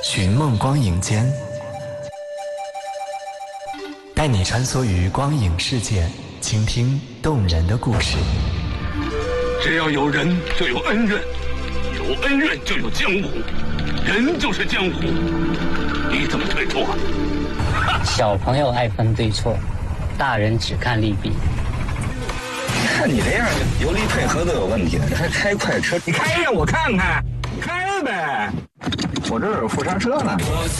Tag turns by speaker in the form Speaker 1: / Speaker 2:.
Speaker 1: 寻梦光影间，带你穿梭于光影世界，倾听动人的故事。
Speaker 2: 只要有人就有恩怨，有恩怨就有江湖，人就是江湖，你怎么推脱？
Speaker 3: 小朋友爱分对错，大人只看利弊。
Speaker 4: 看你这样，油离配合都有问题了，你还开快车？你开让我看看，开呗！我这儿有副刹车呢。